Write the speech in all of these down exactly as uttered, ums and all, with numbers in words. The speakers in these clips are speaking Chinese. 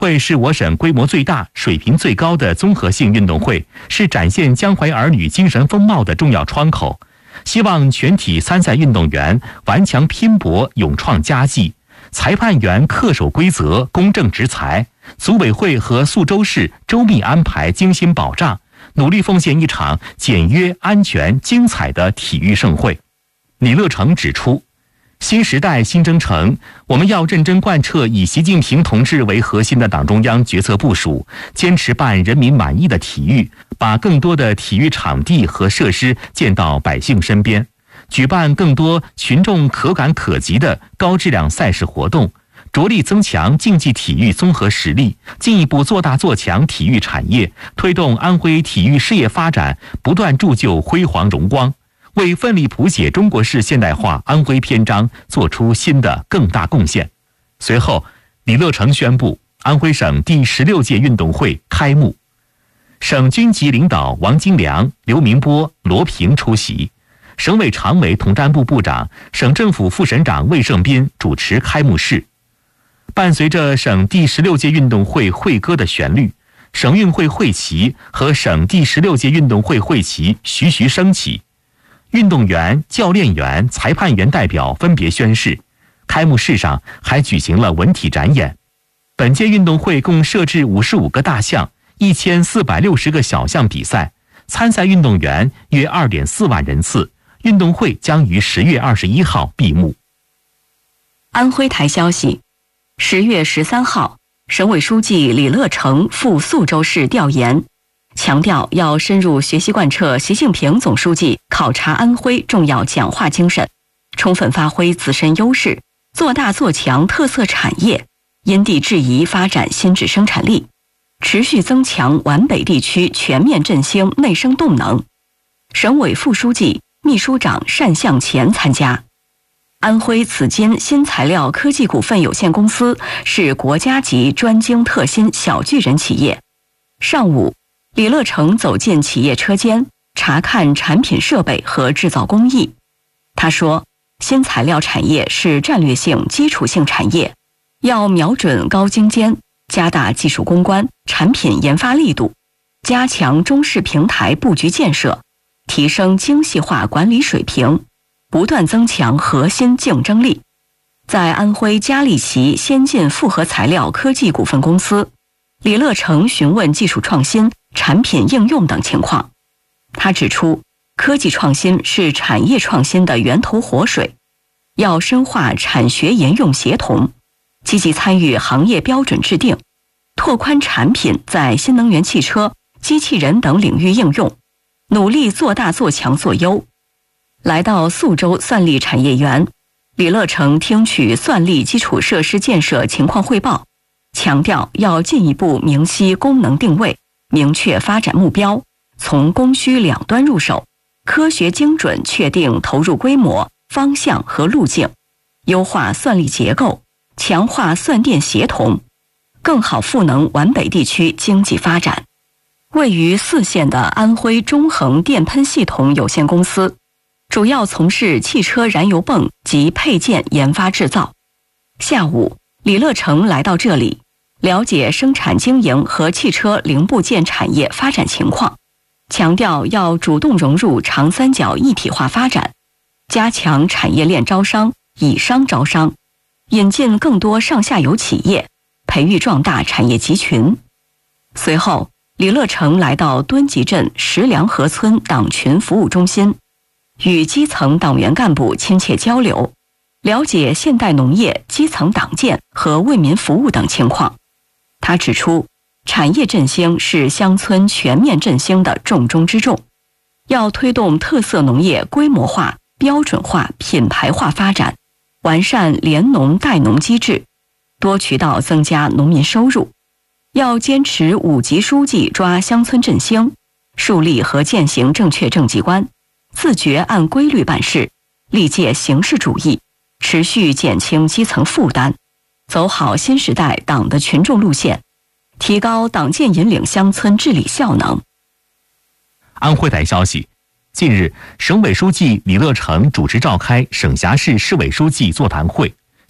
会是我省规模最大、水平最高的综合性运动会，是展现江淮儿女精神风貌的重要窗口。希望全体参赛运动员顽强拼搏，勇创佳绩；裁判员恪守规则，公正执裁；组委会和宿州市周密安排，精心保障，努力奉献一场简约、安全、精彩的体育盛会。李乐成指出，新时代新征程，我们要认真贯彻以习近平同志为核心的党中央决策部署，坚持办人民满意的体育，把更多的体育场地和设施建到百姓身边，举办更多群众可感可及的高质量赛事活动，着力增强竞技体育综合实力，进一步做大做强体育产业，推动安徽体育事业发展不断铸就辉煌荣光，为奋力谱写中国式现代化安徽篇章做出新的更大贡献。随后，李乐成宣布，安徽省第十六届运动会开幕。省军级领导王金良、刘明波、罗平出席，省委常委统战部部长、省政府副省长魏胜斌主持开幕式。伴随着省第十六届运动会会歌的旋律，省运会会旗和省第十六届运动会会旗徐徐升起。运动员、教练员、裁判员代表分别宣誓。开幕式上还举行了文体展演。本届运动会共设置五十五个大项、一千四百六十个小项比赛，参赛运动员约二点四万人次。运动会将于十月二十一号闭幕。 安徽台消息，十月十三号，省委书记李乐成赴宿州市调研，强调要深入学习贯彻习近平总书记考察安徽重要讲话精神，充分发挥自身优势，做大做强特色产业，因地制宜发展新质生产力，持续增强皖北地区全面振兴内生动能。省委副书记、秘书长单向前参加。安徽紫金新材料科技股份有限公司是国家级专精特新小巨人企业。上午，李乐成走进企业车间，查看产品设备和制造工艺。他说，新材料产业是战略性基础性产业，要瞄准高精尖，加大技术攻关、产品研发力度，加强中式平台布局建设，提升精细化管理水平，不断增强核心竞争力。在安徽佳立奇先进复合材料科技股份公司，李乐成询问技术创新、产品应用等情况。他指出，科技创新是产业创新的源头活水，要深化产学研用协同，积极参与行业标准制定，拓宽产品在新能源汽车、机器人等领域应用，努力做大做强做优。来到宿州算力产业园，李乐成听取算力基础设施建设情况汇报，强调要进一步明晰功能定位，明确发展目标，从供需两端入手，科学精准确定投入规模、方向和路径，优化算力结构，强化算电协同，更好赋能皖北地区经济发展。位于泗县的安徽中恒电喷系统有限公司，主要从事汽车燃油泵及配件研发制造。下午，李乐成来到这里，了解生产经营和汽车零部件产业发展情况，强调要主动融入长三角一体化发展，加强产业链招商、以商招商，引进更多上下游企业，培育壮大产业集群。随后，李乐成来到敦集镇石梁河村党群服务中心，与基层党员干部亲切交流，了解现代农业基层党建和为民服务等情况。他指出，产业振兴是乡村全面振兴的重中之重，要推动特色农业规模化、标准化、品牌化发展，完善联农带农机制，多渠道增加农民收入。要坚持五级书记抓乡村振兴，树立和践行正确政绩观，自觉按规律办事，力戒形式主义，持续减轻基层负担，走好新时代党的群众路线，提高党建引领乡村治理效能。 安徽台消息，近日，省委书记李乐成主持召开省辖市市委书记座谈会，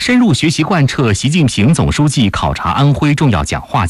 深入学习贯彻习近平总书记考察安徽重要讲话